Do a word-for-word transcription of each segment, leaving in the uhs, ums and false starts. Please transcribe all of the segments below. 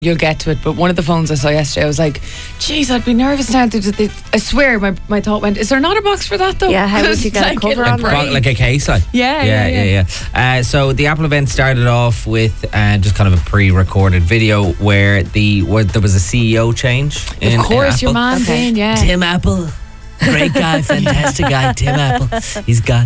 you'll get to it, but one of the phones I saw yesterday, I was like, geez, I'd be nervous now. I swear, my, my thought went, is there not a box for that though? Yeah, how would you get like a cover on that? Like a case, like? Yeah, yeah, yeah. yeah, yeah. Uh, so the Apple event started off with uh, just kind of a pre-recorded video where the where there was a C E O change. In, of course, in your man's okay. in, yeah. Tim Apple. Great guy, fantastic guy, Tim Apple. He's gone.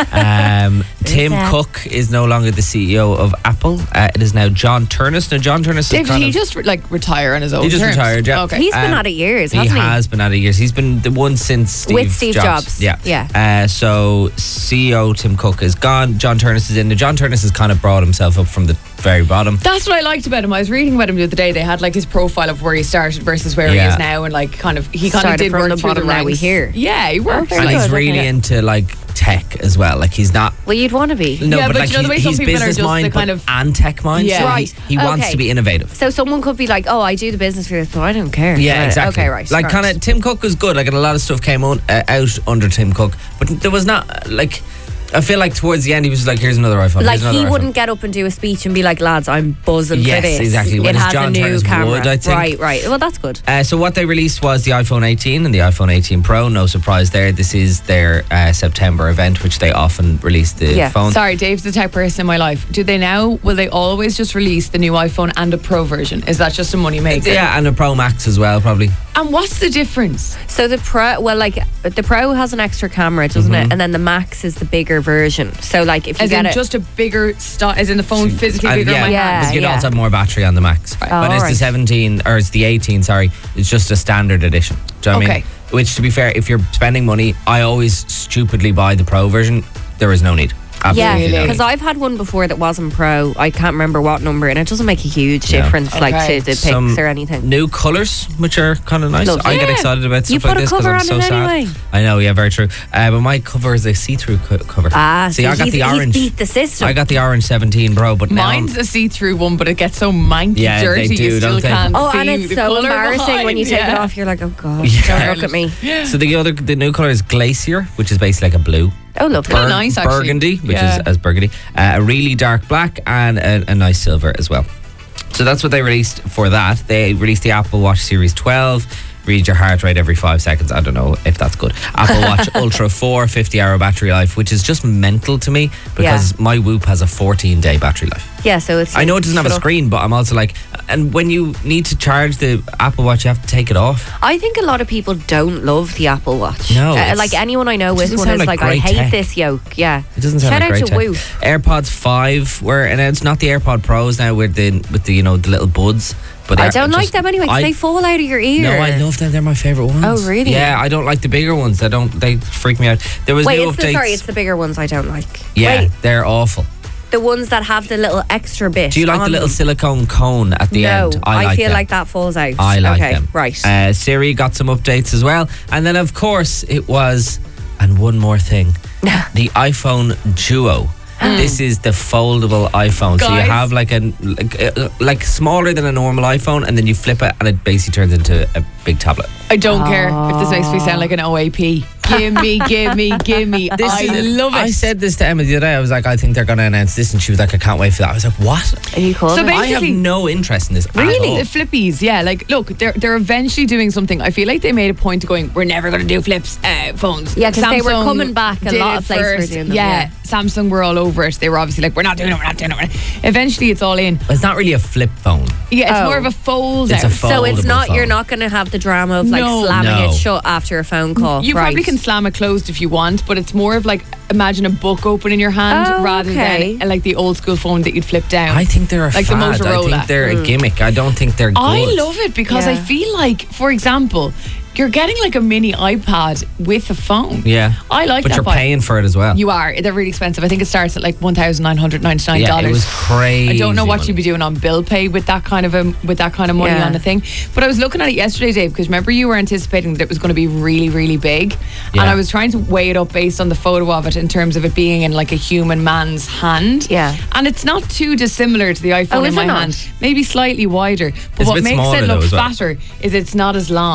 Um, Tim Cook is no longer the C E O of Apple. Uh, it is now John Turnus. Now, John Turnus Dave, is kind did he of, just like retire on his own He just terms? retired, yeah. Okay. He's been Um, at it years, He hasn't he? has been at it years. He's been the one since Steve With Steve Jobs. Jobs. Yeah. Yeah. Uh, so C E O Tim Cook is gone. John Turnus is in. Now, John Turnus has kind of brought himself up from the very bottom. That's what I liked about him. I was reading about him the other day. They had like his profile of where he started versus where Yeah. he is now, and like kind of he kind Started of did from work the through the bottom, now ranks. we hear. Yeah, he worked. very And good, he's okay. really into like tech as well. Like he's not. Well, you'd want to be. No, Yeah, but, but like you know the way he's, some he's people are business just the mind, kind but of- and tech mind. Yeah. So Right. He, he wants Okay. to be innovative. So someone could be like, oh, I do the business for this, but I don't care. Yeah, Right. exactly. Okay, right. Like right. kind of Tim Cook was good. Like and a lot of stuff came on, uh, out under Tim Cook, but there was not like. I feel like towards the end he was like, "Here's another iPhone." Like here's another he iPhone. wouldn't get up and do a speech and be like, lads, I'm buzzing Yes, for this. exactly. It Whereas has John a new Turnus camera. would, I think. Right, right. Well, that's good. Uh, so what they released was the iPhone eighteen and the iPhone eighteen Pro. No surprise there. This is their uh, September event, which they often release the Yeah. phone. Sorry, Dave's the type of person in my life. Do they now, will they always just release the new iPhone and a Pro version? Is that just a money maker? Yeah, and a Pro Max as well, probably. And what's the difference? So the Pro, well, like the Pro has an extra camera, doesn't Mm-hmm. it? And then the Max is the bigger version. So like if you As get in it, just a bigger, st- as in the phone physically And bigger yeah, in my Yeah. hand? because you'd yeah. also have more battery on the Max. Right. But Oh, it's the right. seventeen, or it's the eighteen, sorry, it's just a standard edition. Do you know what I Okay. mean? Which, to be fair, if you're spending money, I always stupidly buy the Pro version. There is no need. yeah, Absolutely no because need. I've had one before that wasn't Pro. I can't remember what number, and it doesn't make a huge No. difference, like Okay. to the pics Some or anything. New colours, which are kind of nice. Lovely. I get Yeah. excited about You stuff like put a this because cover I'm on so it sad. anyway. I know, yeah, very true. Uh, but my cover is a see-through co- cover. Ah, See, so I got he's, the he's orange. beat the system. I got the orange seventeen Pro, but now I'm- Mine's a see-through one, but it gets so manky Yeah, they dirty do, you still don't they? can't Oh, see and it's the so colour embarrassing when you take behind, it yeah. off. You're like, oh god, Yeah. don't look at me. So the other, the new colour is Glacier, which is basically like a blue. Oh, lovely. Kinda nice, actually. Burgundy, which Yeah. is as burgundy. Uh, a really dark black and a, a nice silver as well. So that's what they released for that. They released the Apple Watch Series twelve. Read your heart rate every five seconds. I don't know if that's good. Apple Watch Ultra four, fifty hour battery life, which is just mental to me because my Whoop has a fourteen day battery life. Yeah, so it's. I know it doesn't have a shut up. screen, but I'm also like, and when you need to charge the Apple Watch, you have to take it off. I think a lot of people don't love the Apple Watch. No, Uh, it's- like anyone I know with doesn't one sound is like like, I great hate tech. this yoke. Yeah, It doesn't sound Shout like out great to tech. Whoop. AirPods five were announced, not the AirPod Pros now with the with the you know the little buds. But I they're don't like just- them anyway. 'Cause I- they fall out of your ear. No, I love them. They're my favorite ones. Oh, really? Yeah, I don't like the bigger ones. They don't. They freak me out. There was Wait, new it's updates. the, sorry, it's the bigger ones I don't like. yeah, Wait, they're awful. the ones that have the little extra bit. Do you like the on little them. silicone cone at the no, end? I, like feel them. like that falls out. I like okay, them. Right. Uh, Siri got some updates as well, and then of course it was, and one more thing, the iPhone Duo. This is the foldable iPhone. So you Guys. have like a like, uh, like smaller than a normal iPhone, and then you flip it, and it basically turns into a big tablet. I don't care if this makes me sound like an O A P. Give me, give me, give me. This I is, love it. I said this to Emma the other day. I was like, I think they're going to announce this, and she was like, I can't wait for that. I was like, what? Are you cool? So with it? I have basically- no interest in this. at Really? all. The flippies, yeah. Like, look, they're they're eventually doing something. I feel like they made a point of going, we're never going to do flips uh, phones. Yeah, 'cause they were Samsung coming back. A did lot it of places were first. doing them, Yeah, yeah. Samsung were all over it. They were obviously like, we're not doing it, we're not doing it. We're not. Eventually, it's all in. It's not really a flip phone. Yeah, it's Oh. more of a fold It's out. a so it's foldable not. You're phone. not going to have the drama of like No. slamming No. it shut after a phone call. You right. probably can slam it closed if you want, but it's more of like, imagine a book open in your hand Oh, rather okay. than uh, like the old school phone that you'd flip down. I think they're a Like the fad. I Motorola. think they're a gimmick. I don't think they're good. I love it because I Yeah. feel like, for example, you're getting like a mini iPad with a phone. Yeah. I like But that. you're vibe. paying for it as well. You are. They're really expensive. I think it starts at like one thousand nine hundred ninety-nine yeah, dollars. it was crazy. I don't know what money. you'd be doing on bill pay with that kind of a with that kind of money Yeah. on the thing. But I was looking at it yesterday, Dave, because remember you were anticipating that it was going to be really, really big, Yeah. and I was trying to weigh it up based on the photo of it in terms of it being in like a human man's hand. Yeah. and it's not too dissimilar to the iPhone Oh, in is my it not? hand. Maybe slightly wider, but It's a what bit makes smaller it though look as well. fatter is it's not as long.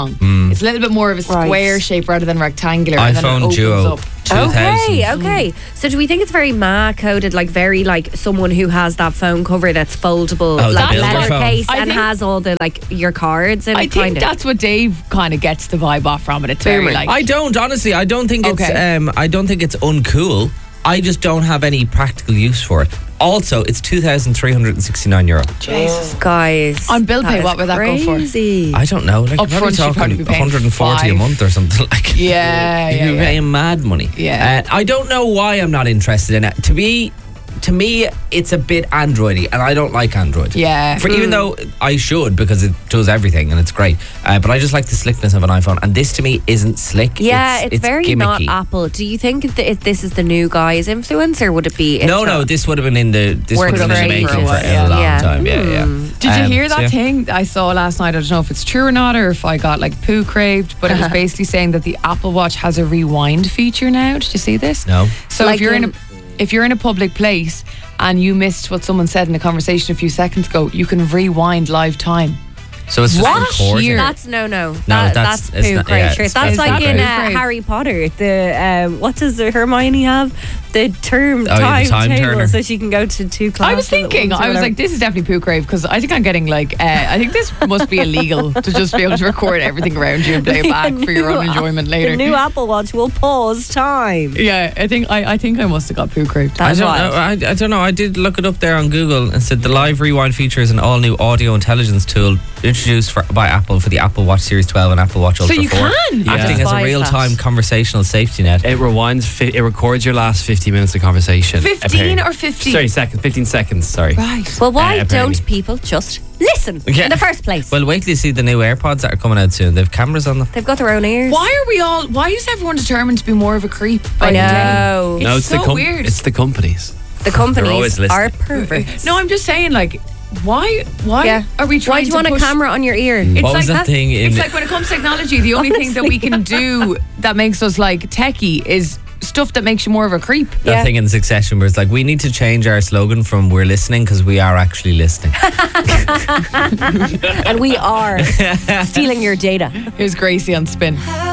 It's a little bit more of a square Right. shape rather than rectangular. and then it iPhone opens Duo up. two thousand. Okay, okay. So do we think it's very ma coded, like very like someone who has that phone cover that's foldable, Oh, the like builder leather phone. case, I and think- has all the like your cards in I it, think kind of. that's what Dave kind of gets the vibe off from it. It's very Boomer. like I don't honestly. I don't think it's. Okay. Um, I don't think it's uncool. I just don't have any practical use for it. Also, it's two thousand three hundred and sixty-nine euro. Jesus. Guys, On bill pay, is what would that go for? crazy. I don't know. Like, Up you're probably front, you'd probably talking be paying one hundred forty a five. month or something like. Yeah, yeah, You're yeah. paying mad money. Yeah. Uh, I don't know why I'm not interested in it. To be, to me, it's a bit Androidy, and I don't like Android. Yeah. For even though I should, because it does everything and it's great. Uh, but I just like the slickness of an iPhone, and this to me isn't slick. Yeah, it's, it's, very not gimmicky. Apple. Do you think that if this is the new guy's influence, or would it be? No, it's no, not- this would have been in the this would Worked have been in the great making for for a a while, long yeah. time. Yeah, yeah. Did you Um, hear that so, yeah. thing that I saw last night? I don't know if it's true or not, or if I got like poo craved, but it was basically saying that the Apple Watch has a rewind feature now. Did you see this? No. So Like if you're in, in- a if you're in a public place and you missed what someone said in a conversation a few seconds ago, you can rewind live time. So it's just What? recording. Here. That's no, no. No, That, that's- that's it's poo not- crave. yeah, Sure. it's- That's it's like not in poo uh, crave. Harry Potter. The um, what does the Hermione have? The term Oh, yeah, the time time table, turner. so she can go to two classes. I was thinking, at once or I was whatever. like, this is definitely poo crave because I think I'm getting like, uh, I think this must be illegal to just be able to record everything around you and play it back for your own New- enjoyment later. The new Apple Watch will pause time. yeah, I think I, I think I must have got poo craved. I That's don't wild. know. I, I don't know. I did look it up there on Google and said the live rewind feature is an all new audio intelligence tool introduced for, by Apple for the Apple Watch Series twelve and Apple Watch So Ultra you four, can? Yeah. acting as a Despise real time that. conversational safety net. It rewinds. Fi- it records your last fifty minutes of conversation. fifteen apparently. or fifty? Sorry, seconds. Fifteen seconds. Sorry. Right. Well, why Uh, apparently. don't people just listen Yeah. in the first place? Well, wait till you see the new AirPods that are coming out soon. They have cameras on them. They've got their own ears. Why are we all? Why is everyone determined to be more of a creep? by I the day? know. It's no, it's so the com- weird. It's the companies. The always companies listening. are perverts. No, I'm just saying, like, why? Why Yeah. are we trying Why do you to want push? a camera on your ear? It's What like was that thing in- It's like when it comes to technology, the only thing that we can do that makes us like techie is stuff that makes you more of a creep. That Yeah. thing in Succession where it's like, we need to change our slogan from "We're listening" because we are actually listening. And we are stealing your data. Here's Gracie on Spin.